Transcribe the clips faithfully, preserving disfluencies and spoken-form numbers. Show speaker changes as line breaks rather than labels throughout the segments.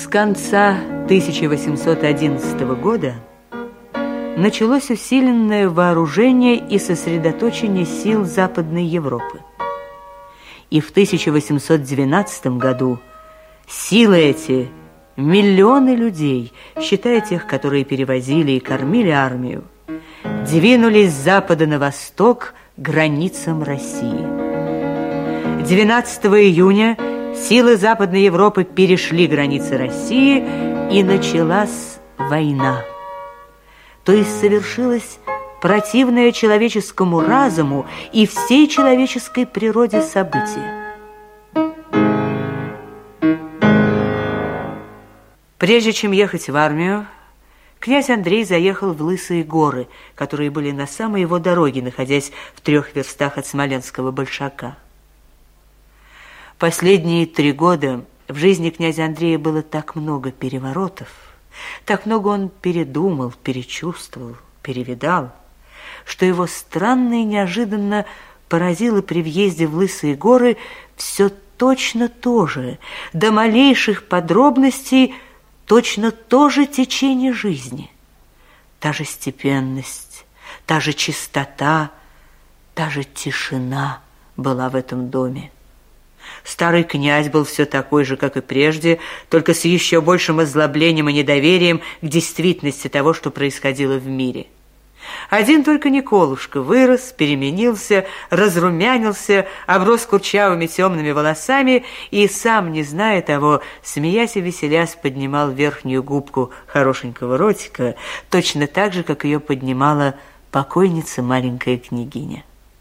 С конца тысяча восемьсот одиннадцатого года началось усиленное вооружение и сосредоточение сил Западной Европы. И в тысяча восемьсот двенадцатом году силы эти, миллионы людей, считая тех, которые перевозили и кормили армию, двинулись с запада на восток к границам России. двенадцатого июня силы Западной Европы перешли границы России, и началась война. То есть совершилось противное человеческому разуму и всей человеческой природе событие. Прежде чем ехать в армию, князь Андрей заехал в Лысые горы, которые были на самой его дороге, находясь в трех верстах от Смоленского Большака. Последние три года в жизни князя Андрея было так много переворотов, так много он передумал, перечувствовал, перевидал, что его странно и неожиданно поразило при въезде в Лысые горы все точно то же, до малейших подробностей точно то же течение жизни. Та же степенность, та же чистота, та же тишина была в этом доме. Старый князь был все такой же, как и прежде, только с еще большим озлоблением и недоверием к действительности того, что происходило в мире. Один только Николушка вырос, переменился, разрумянился, оброс курчавыми темными волосами и, сам не зная того, смеясь и веселясь, поднимал верхнюю губку хорошенького ротика, точно так же, как ее поднимала покойница маленькая княгиня.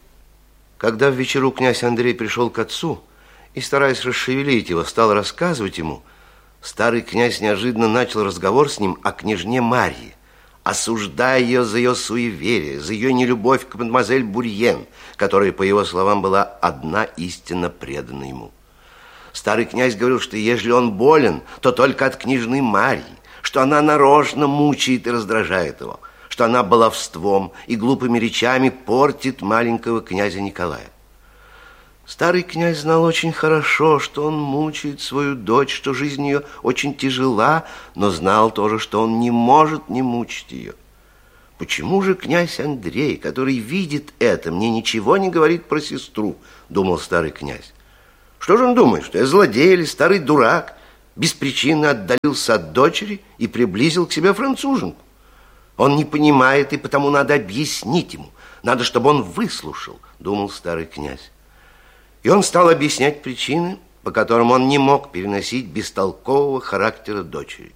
Когда в вечеру князь Андрей пришел к отцу и, стараясь расшевелить его, стал рассказывать ему, старый князь неожиданно начал разговор с ним о княжне Марье, осуждая ее за ее суеверие, за ее нелюбовь к мадемуазель Бурьен, которая, по его словам, была одна истинно предана ему. Старый князь говорил, что ежели он болен, то только от княжны Марьи, что она нарочно мучает и раздражает его, что она баловством и глупыми речами портит маленького князя Николая. Старый князь знал очень хорошо, что он мучает свою дочь, что жизнь ее очень тяжела, но знал тоже, что он не может не мучить ее. Почему же князь Андрей, который видит это, мне ничего не говорит про сестру, думал старый князь. Что же он думает, что я злодей или старый дурак, без причины отдалился от дочери и приблизил к себе француженку? Он не понимает, и потому надо объяснить ему, надо, чтобы он выслушал, думал старый князь. И он стал объяснять причины, по которым он не мог переносить бестолкового характера дочери.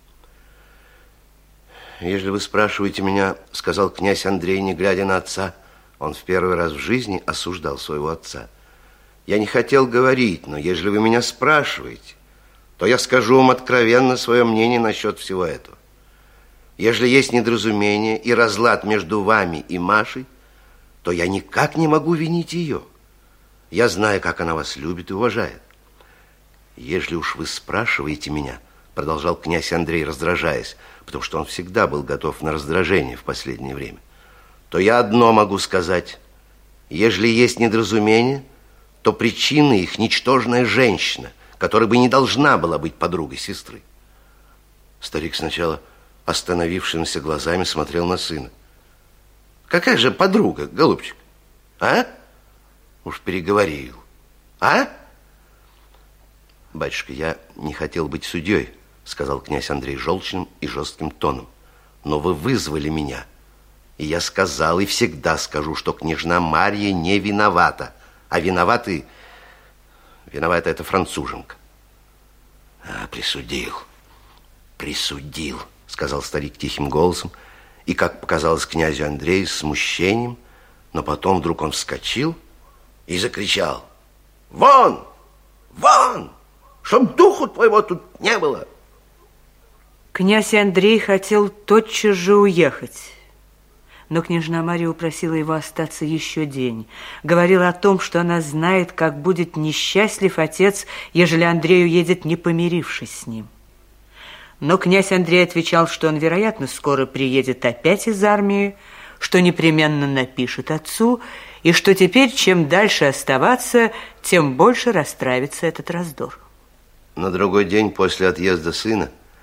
«Если вы спрашиваете меня, — сказал князь Андрей, не глядя на отца, — он в первый раз в жизни осуждал своего отца. Я не хотел говорить, но если вы меня спрашиваете, то я скажу вам откровенно свое мнение насчет всего этого. Если есть недоразумение и разлад между вами и Машей, то я никак не могу винить ее. Я знаю, как она вас любит и уважает. Если уж вы спрашиваете меня, — продолжал князь Андрей, раздражаясь, потому что он всегда был готов на раздражение в последнее время, — то я одно могу сказать. Если есть недоразумение, то причина их — ничтожная женщина, которая бы не должна была быть подругой сестры. Старик сначала остановившимися глазами смотрел на сына. Какая же подруга, голубчик? А? Уж переговорил. А? Батюшка, я не хотел быть судьей, сказал князь Андрей желчным и жестким тоном. Но вы вызвали меня. И я сказал и всегда скажу, что княжна Марья не виновата. А виноваты... Виновата эта француженка. А, присудил. Присудил, сказал старик тихим голосом. И, как показалось князю Андрею, с смущением, но потом вдруг он вскочил и закричал: «Вон! Вон! Чтоб духу твоего тут не было!»
Князь Андрей хотел тотчас же уехать, но княжна Марья упросила его остаться еще день. Говорила о том, что она знает, как будет несчастлив отец, ежели Андрей уедет, не помирившись с ним. Но князь Андрей отвечал, что он, вероятно, скоро приедет опять из армии, что непременно напишет отцу, и что теперь, чем дальше оставаться, тем больше расстраивается этот раздор.
На другой день после отъезда сына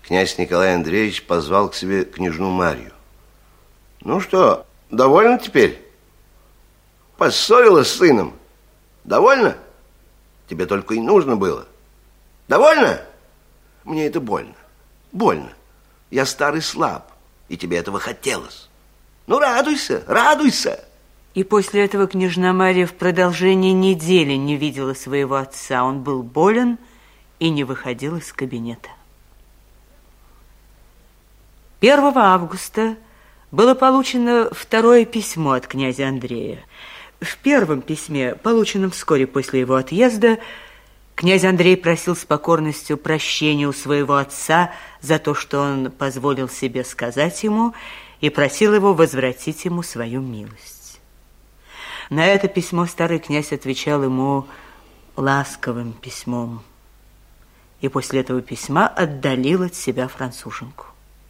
князь Николай Андреевич позвал к себе княжну Марью. Ну что, довольна теперь? Поссорилась с сыном? Довольна? Тебе только и нужно было. Довольна? Мне это больно. Больно. Я старый слаб, и тебе этого хотелось. Ну, радуйся, радуйся.
И после этого княжна Марья в продолжении недели не видела своего отца. Он был болен и не выходил из кабинета. первого августа было получено второе письмо от князя Андрея. В первом письме, полученном вскоре после его отъезда, князь Андрей просил с покорностью прощения у своего отца за то, что он позволил себе сказать ему, и просил его возвратить ему свою милость. На это письмо старый князь отвечал ему ласковым письмом, и после этого письма отдалил от себя француженку.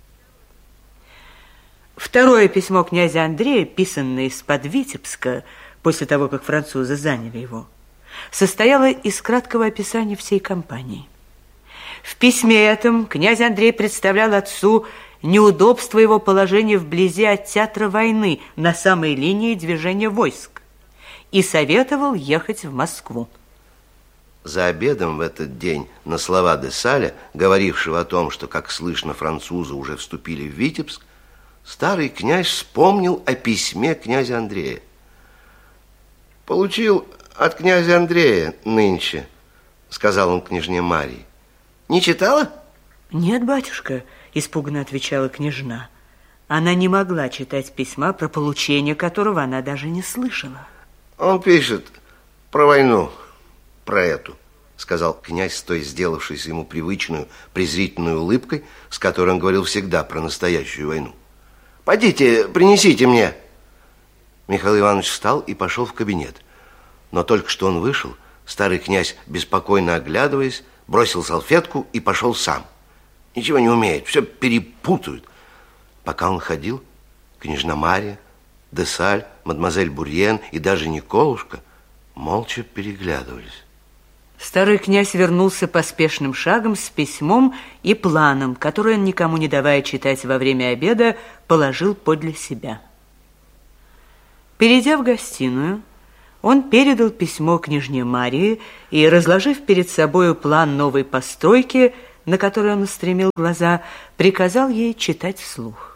Второе письмо князя Андрея, писанное из-под Витебска, после того, как французы заняли его, состояло из краткого описания всей кампании. В письме этом князь Андрей представлял отцу неудобство его положения вблизи от театра войны на самой линии движения войск и советовал ехать в Москву.
За обедом в этот день на слова де Салля, говорившего о том, что, как слышно, французы уже вступили в Витебск, старый князь вспомнил о письме князя Андрея. «Получил от князя Андрея нынче», — сказал он княжне Марии. «Не читала?»
«Нет, батюшка», — испуганно отвечала княжна. Она не могла читать письма, про получение которого она даже не слышала.
«Он пишет про войну, про эту», — сказал князь с той сделавшейся ему привычную презрительной улыбкой, с которой он говорил всегда про настоящую войну. «Пойдите, принесите мне». Михаил Иванович встал и пошел в кабинет. Но только что он вышел, старый князь, беспокойно оглядываясь, бросил салфетку и пошел сам. Ничего не умеет, все перепутают. Пока он ходил, княжна Марья, де Саль, мадемуазель Бурьен и даже Николушка молча переглядывались.
Старый князь вернулся поспешным шагом с письмом и планом, который он, никому не давая читать во время обеда, положил подле себя. Перейдя в гостиную, он передал письмо княжне Марии и, разложив перед собою план новой постройки, на который он устремил глаза, приказал ей читать вслух.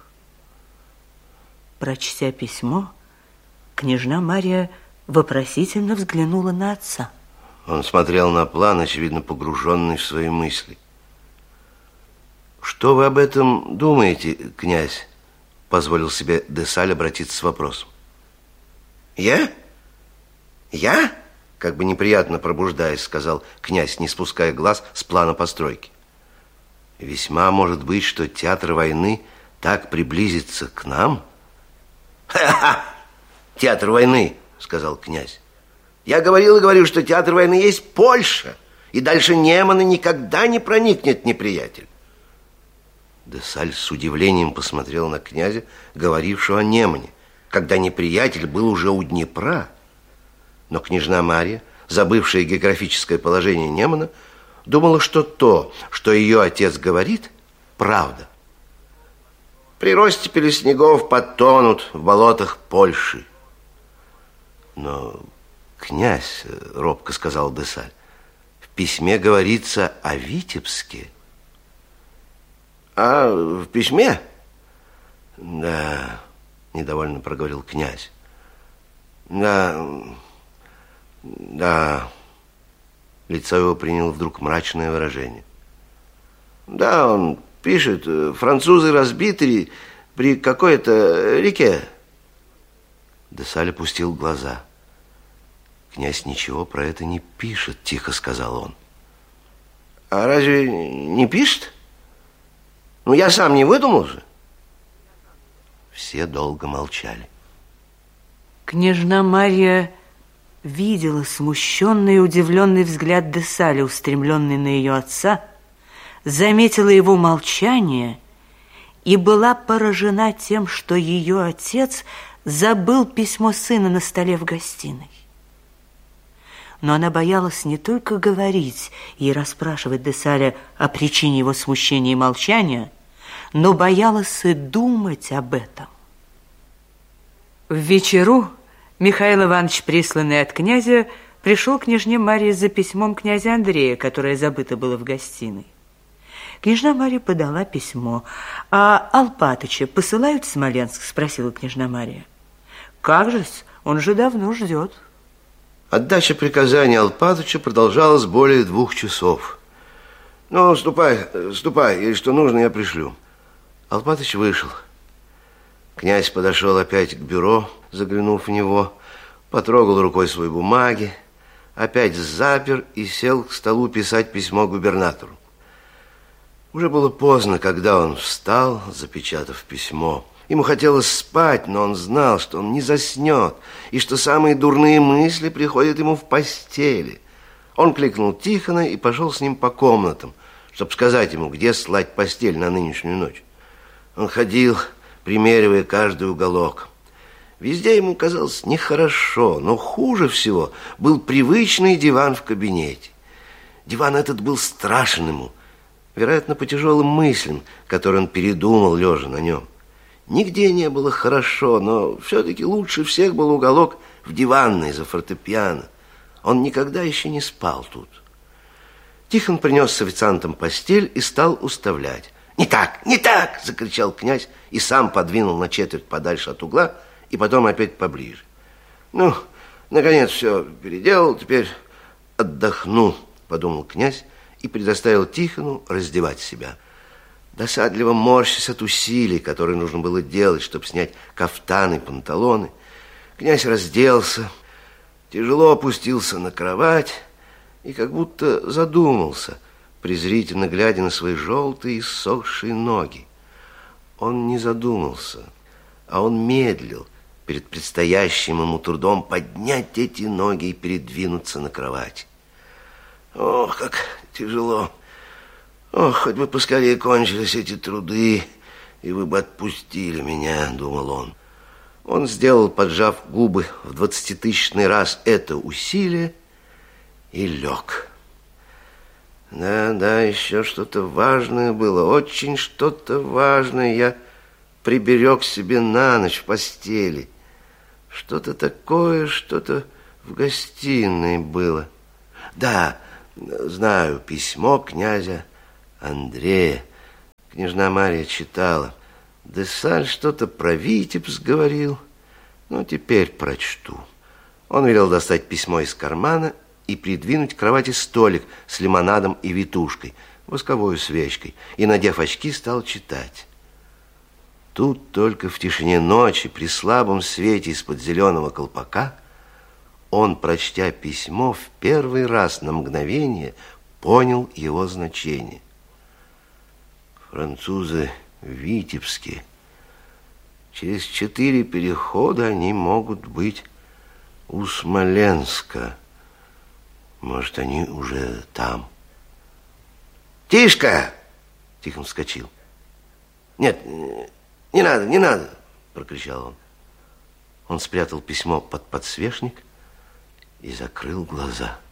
Прочтя письмо, княжна Мария вопросительно взглянула на отца.
Он смотрел на план, очевидно, погруженный в свои мысли. «Что вы об этом думаете, князь?» — позволил себе де Саль обратиться с вопросом. «Я? Я?» — как бы неприятно пробуждаясь, сказал князь, не спуская глаз с плана постройки. «Весьма может быть, что театр войны так приблизится к нам?» «Ха-ха! Театр войны!» — сказал князь. «Я говорил и говорю, что театр войны есть Польша, и дальше Немана никогда не проникнет неприятель». де Саль с удивлением посмотрел на князя, говорившего о Немане, когда неприятель был уже у Днепра. Но княжна Марья, забывшая географическое положение Немана, думала, что то, что ее отец говорит, правда. «При ростепели снегов потонут в болотах Польши». «Но, князь, — робко сказал де Саль, — в письме говорится о Витебске». «А в письме?» «Да, — недовольно проговорил князь. Да, да». Лицо его приняло вдруг мрачное выражение. «Да, он пишет, французы разбиты при какой-то реке». де Саль опустил глаза. «Князь ничего про это не пишет», — тихо сказал он. «А разве не пишет? Ну, я сам не выдумал же». Все долго молчали.
Княжна Марья видела смущенный и удивленный взгляд де Салля, устремленный на ее отца, заметила его молчание и была поражена тем, что ее отец забыл письмо сына на столе в гостиной. но она боялась не только говорить и расспрашивать де Салля о причине его смущения и молчания, но боялась и думать об этом. В вечеру Михаил Иванович, присланный от князя, пришел к княжне Марье за письмом князя Андрея, которое забыто было в гостиной. Княжна Марья подала письмо. «А Алпатыча посылают в Смоленск?» – спросила княжна Марья. «Как же-с, он же давно ждет».
Отдача приказания Алпатыча продолжалась более двух часов. «Ну, ступай, ступай, и что нужно, я пришлю». Алпатыч вышел. Князь подошел опять к бюро, заглянув в него, потрогал рукой свои бумаги, опять запер и сел к столу писать письмо губернатору. Уже было поздно, когда он встал, запечатав письмо. Ему хотелось спать, но он знал, что он не заснет, и что самые дурные мысли приходят ему в постели. Он кликнул Тихона и пошел с ним по комнатам, чтобы сказать ему, где слать постель на нынешнюю ночь. Он ходил, примеривая каждый уголок. Везде ему казалось нехорошо, но хуже всего был привычный диван в кабинете. Диван этот был страшен ему, вероятно, по тяжелым мыслям, которые он передумал, лежа на нем. Нигде не было хорошо, но все-таки лучше всех был уголок в диванной за фортепиано. Он никогда еще не спал тут. Тихон принес с официантом постель и стал уставлять. «Не так, не так!» – закричал князь и сам подвинул на четверть подальше от угла и потом опять поближе. «Ну, наконец все переделал, теперь отдохну», – подумал князь и предоставил Тихону раздевать себя. Досадливо морщась от усилий, которые нужно было делать, чтобы снять кафтан и панталоны, князь разделся, тяжело опустился на кровать и как будто задумался, презрительно глядя на свои желтые иссохшие ноги. Он не задумался, а он медлил перед предстоящим ему трудом поднять эти ноги и передвинуться на кровать. Ох, как тяжело! Ох, хоть бы поскорее кончились эти труды, и вы бы отпустили меня, думал он. Он сделал, поджав губы в двадцатитысячный раз это усилие, и лег. Да, да, еще что-то важное было, очень что-то важное я приберег себе на ночь в постели. Что-то такое, что-то в гостиной было. Да, знаю, письмо князя Андрея. Княжна Марья читала. де Саль что-то про Витебск говорил. Ну, теперь прочту. Он велел достать письмо из кармана и придвинуть к кровати столик с лимонадом и витушкой, восковой свечкой, и, надев очки, стал читать. Тут только в тишине ночи, при слабом свете из-под зеленого колпака, он, прочтя письмо, в первый раз на мгновение понял его значение. Французы в Витебске. Через четыре перехода они могут быть у Смоленска. Может, они уже там. «Тишка!» Тихон вскочил. «Нет, не надо, не надо!» прокричал он. Он спрятал письмо под подсвечник и закрыл глаза.